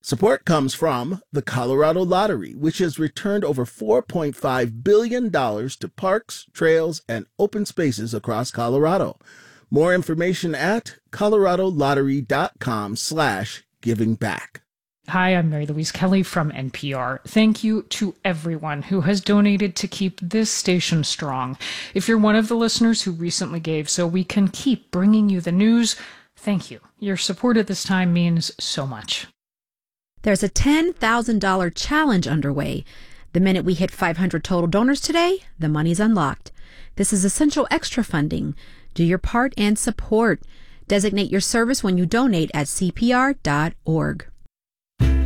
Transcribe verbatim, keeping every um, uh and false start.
Support comes from the Colorado Lottery, which has returned over four point five billion dollars to parks, trails, and open spaces across Colorado. More information at coloradolottery.com slash giving back. Hi, I'm Mary Louise Kelly from N P R. Thank you to everyone who has donated to keep this station strong. If you're one of the listeners who recently gave so we can keep bringing you the news, thank you. Your support at this time means so much. There's a ten thousand dollars challenge underway. The minute we hit five hundred total donors today, the money's unlocked. This is essential extra funding. Do your part and support. Designate your service when you donate at C P R dot org.